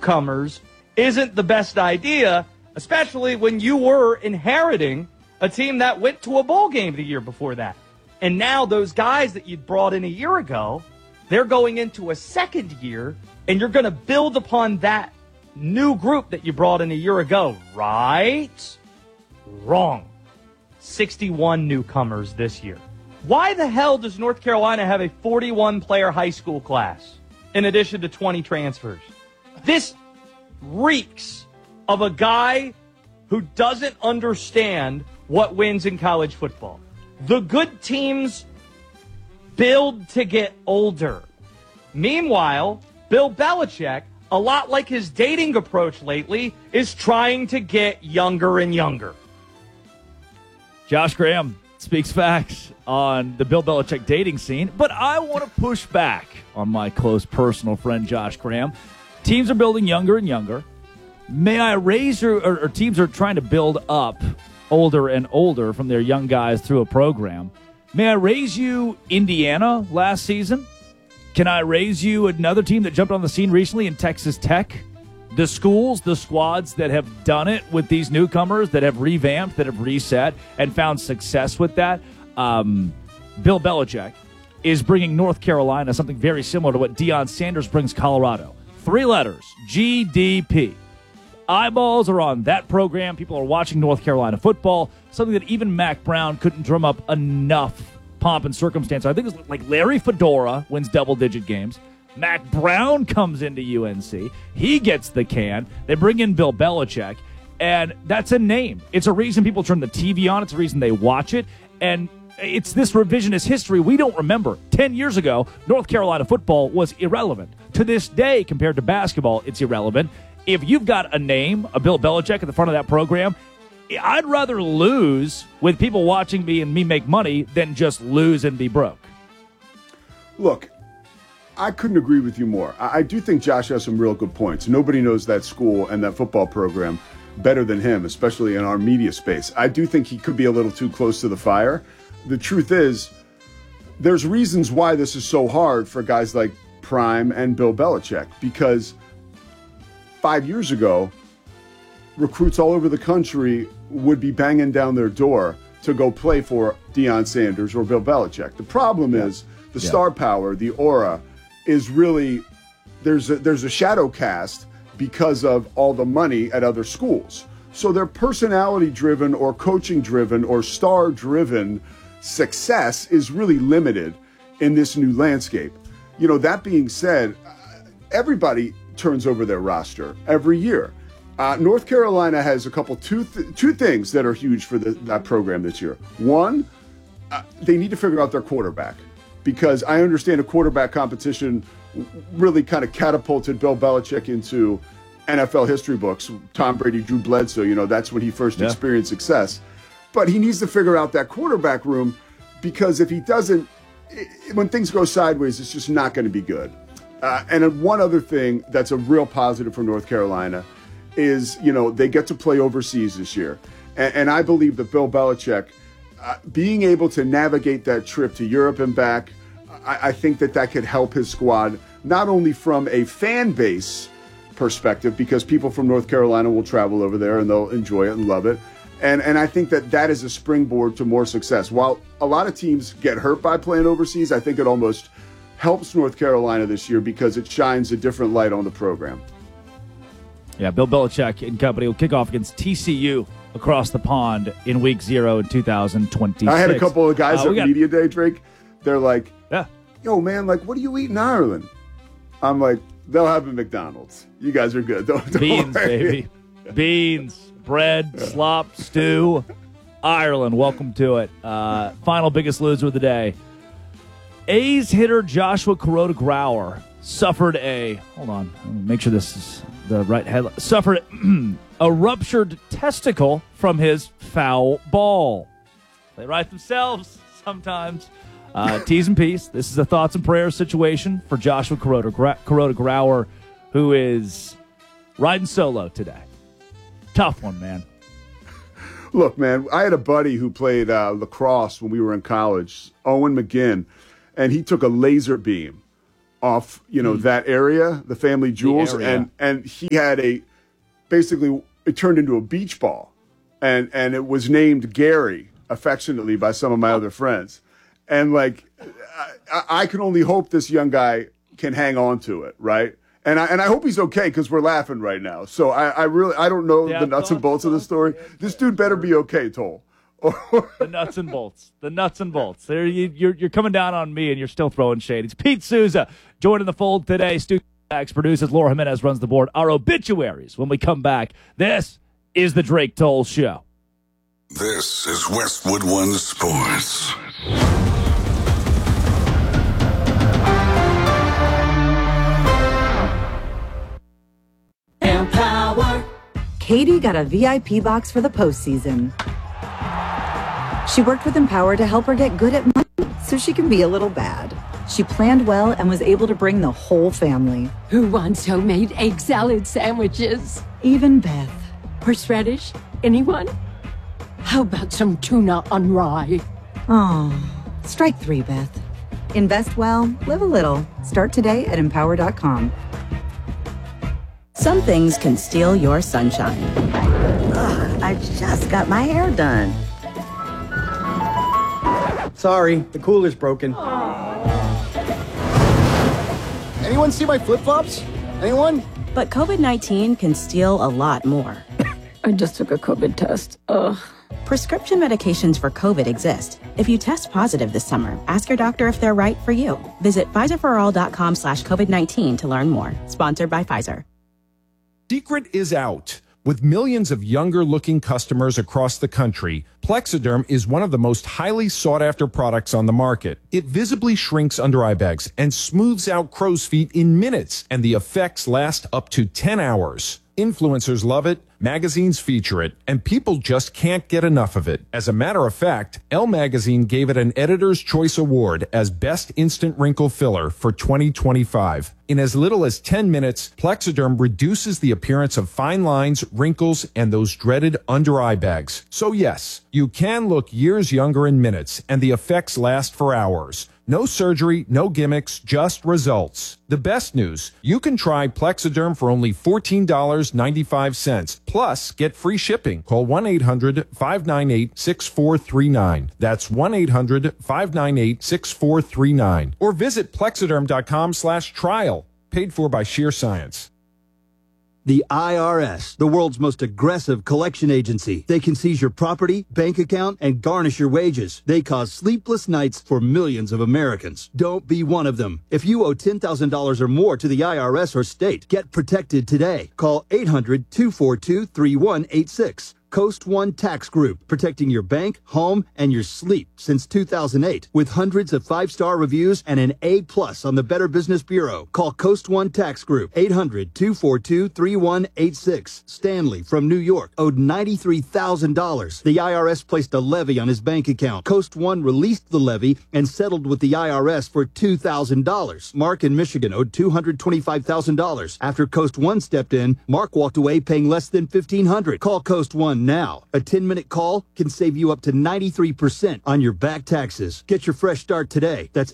newcomers isn't the best idea, especially when you were inheriting a team that went to a bowl game the year before that. And now those guys that you brought in a year ago, they're going into a second year, and you're going to build upon that new group that you brought in a year ago, right? Wrong. 61 newcomers this year. Why the hell does North Carolina have a 41-player high school class in addition to 20 transfers? This reeks of a guy who doesn't understand what wins in college football. The good teams build to get older. Meanwhile, Bill Belichick, a lot like his dating approach lately, is trying to get younger and younger. Josh Graham speaks facts on the Bill Belichick dating scene, but I want to push back on my close personal friend Josh Graham. Teams are building younger and younger. May I raise or teams are trying to build up older and older from their young guys through a program. May I raise you Indiana last season? Can I raise you another team that jumped on the scene recently in Texas Tech? The schools, the squads that have done it with these newcomers, that have revamped, that have reset, and found success with that. Bill Belichick is bringing North Carolina something very similar to what Deion Sanders brings Colorado. 3 letters, GDP. Eyeballs are on that program. People are watching North Carolina football, something that even Mac Brown couldn't drum up enough pomp and circumstance. I think it's like Larry Fedora wins double-digit games. Mac Brown comes into UNC. He gets the can. They bring in Bill Belichick, and that's a name. It's a reason people turn the TV on. It's a reason they watch it, and it's this revisionist history we don't remember. 10 years ago, North Carolina football was irrelevant. To this day, compared to basketball, it's irrelevant. If you've got a name, a Bill Belichick at the front of that program, I'd rather lose with people watching me and me make money than just lose and be broke. Look, I couldn't agree with you more. I do think Josh has some real good points. Nobody knows that school and that football program better than him, especially in our media space. I do think he could be a little too close to the fire. The truth is, there's reasons why this is so hard for guys like Prime and Bill Belichick, because 5 years ago, recruits all over the country would be banging down their door to go play for Deion Sanders or Bill Belichick. The problem is the star power, the aura, is really there's a shadow cast because of all the money at other schools. So their personality-driven or coaching-driven or star-driven success is really limited in this new landscape. You know, that being said, everybody turns over their roster every year. North Carolina has a couple two things that are huge for that program this year. One, they need to figure out their quarterback, because I understand a quarterback competition really kind of catapulted Bill Belichick into NFL history books. Tom Brady, Drew Bledsoe, you know, that's when he first experienced success. But he needs to figure out that quarterback room, because if he doesn't, when things go sideways, it's just not going to be good. And one other thing that's a real positive for North Carolina is, you know, they get to play overseas this year. And I believe that Bill Belichick, being able to navigate that trip to Europe and back, I think that could help his squad, not only from a fan base perspective, because people from North Carolina will travel over there and they'll enjoy it and love it. And I think that is a springboard to more success. While a lot of teams get hurt by playing overseas, I think it almost helps North Carolina this year because it shines a different light on the program. Yeah, Bill Belichick and company will kick off against TCU across the pond in week 0 in 2026. I had a couple of guys at Media Day, Drake. They're like, yo, man, like, what do you eat in Ireland? I'm like, they'll have a McDonald's. You guys are good. Don't Beans, worry. baby. Beans, bread, slop, stew. Ireland, welcome to it. Final biggest loser of the day. A's hitter Joshua Kuroda-Grauer suffered hold on, let me make sure this is the right headline. Suffered a ruptured testicle from his foul ball. They write themselves sometimes. T's and P's. This is a thoughts and prayers situation for Joshua Kuroda-Grauer, who is riding solo today. Tough one, man. Look, man, I had a buddy who played lacrosse when we were in college, Owen McGinn, and he took a laser beam off, that area, the family jewels. And he had basically it turned into a beach ball. And it was named Gary affectionately by some of my other friends. And I can only hope this young guy can hang on to it, right? And I hope he's okay because we're laughing right now. So I don't know the nuts and bolts of the story. This dude better be okay, Toll. The nuts and bolts. The nuts and bolts. There, you're coming down on me, and you're still throwing shade. It's Pete Souza joining the fold today. Stu Max produces. Laura Jimenez runs the board. Our obituaries when we come back. This is the Drake Toll Show. This is Westwood One Sports. Empower. Katie got a VIP box for the postseason. She worked with Empower to help her get good at money so she can be a little bad. She planned well and was able to bring the whole family. Who wants homemade egg salad sandwiches? Even Beth. Horseradish? Anyone? How about some tuna on rye? Oh, strike 3, Beth. Invest well, live a little. Start today at Empower.com. Some things can steal your sunshine. Ugh, I just got my hair done. Sorry, the cooler's broken. Anyone see my flip-flops? Anyone? But COVID-19 can steal a lot more. I just took a COVID test. Ugh. Prescription medications for COVID exist. If you test positive this summer, ask your doctor if they're right for you. Visit PfizerForAll.com/COVID-19 to learn more. Sponsored by Pfizer. Secret is out. With millions of younger-looking customers across the country, Plexiderm is one of the most highly sought-after products on the market. It visibly shrinks under-eye bags and smooths out crow's feet in minutes, and the effects last up to 10 hours. Influencers love it, magazines feature it, and people just can't get enough of it. As a matter of fact, Elle Magazine gave it an Editor's Choice Award as Best Instant Wrinkle Filler for 2025. In as little as 10 minutes, Plexiderm reduces the appearance of fine lines, wrinkles, and those dreaded under-eye bags. So yes, you can look years younger in minutes, and the effects last for hours. No surgery, no gimmicks, just results. The best news, you can try Plexiderm for only $14.95. Plus, get free shipping. Call 1-800-598-6439. That's 1-800-598-6439. Or visit Plexiderm.com/trial. Paid for by Sheer Science. The IRS, the world's most aggressive collection agency. They can seize your property, bank account, and garnish your wages. They cause sleepless nights for millions of Americans. Don't be one of them. If you owe $10,000 or more to the IRS or state, get protected today. Call 800-242-3186. Coast One Tax Group, protecting your bank, home, and your sleep since 2008. With hundreds of 5-star reviews and an A+ on the Better Business Bureau. Call Coast One Tax Group, 800-242-3186. Stanley from New York owed $93,000. The IRS placed a levy on his bank account. Coast One released the levy and settled with the IRS for $2,000. Mark in Michigan owed $225,000. After Coast One stepped in, Mark walked away paying less than $1,500. Call Coast One now. A 10-minute call can save you up to 93% on your back taxes. Get your fresh start today. That's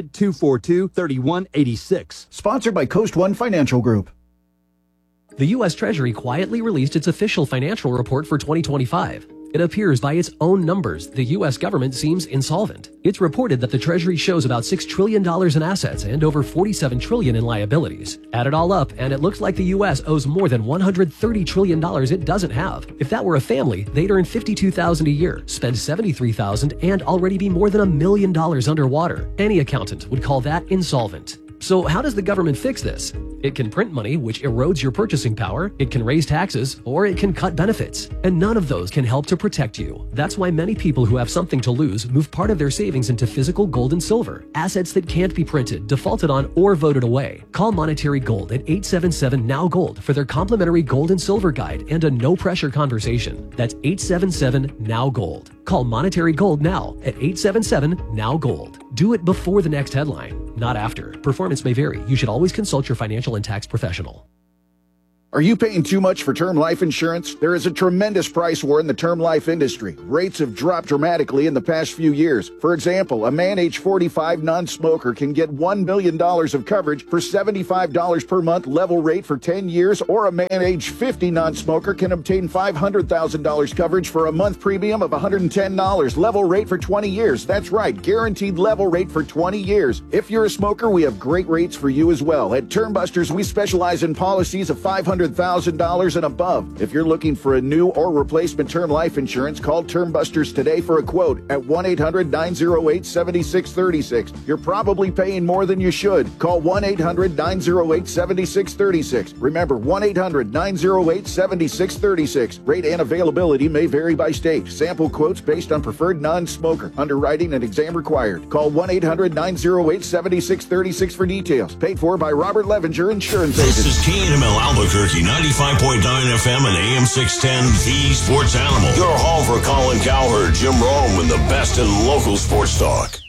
800-242-3186. Sponsored by Coast One Financial Group. The U.S. Treasury quietly released its official financial report for 2025. It appears by its own numbers, the U.S. government seems insolvent. It's reported that the Treasury shows about $6 trillion in assets and over $47 trillion in liabilities. Add it all up, and it looks like the U.S. owes more than $130 trillion it doesn't have. If that were a family, they'd earn $52,000 a year, spend $73,000, and already be more than $1 million underwater. Any accountant would call that insolvent. So how does the government fix this? It can print money, which erodes your purchasing power, it can raise taxes, or it can cut benefits. And none of those can help to protect you. That's why many people who have something to lose move part of their savings into physical gold and silver, assets that can't be printed, defaulted on, or voted away. Call Monetary Gold at 877-NOW-GOLD for their complimentary gold and silver guide and a no-pressure conversation. That's 877-NOW-GOLD. Call Monetary Gold now at 877-NOW-GOLD. Do it before the next headline, not after. Performance may vary. You should always consult your financial and tax professional. Are you paying too much for term life insurance? There is a tremendous price war in the term life industry. Rates have dropped dramatically in the past few years. For example, a man age 45 non-smoker can get $1 million of coverage for $75 per month level rate for 10 years, or a man age 50 non-smoker can obtain $500,000 coverage for a month premium of $110 level rate for 20 years. That's right, guaranteed level rate for 20 years. If you're a smoker, we have great rates for you as well. At Termbusters, we specialize in policies of $500,000 and above. If you're looking for a new or replacement term life insurance, call Termbusters today for a quote at 1-800-908-7636. You're probably paying more than you should. Call 1-800-908-7636. Remember, 1-800-908-7636. Rate and availability may vary by state. Sample quotes based on preferred non-smoker. Underwriting and exam required. Call 1-800-908-7636 for details. Paid for by Robert Levinger Insurance Agents. This is KNML Albuquerque, 95.9 FM and AM 610, the Sports Animal. Your home for Colin Cowherd, Jim Rome, and the best in local sports talk.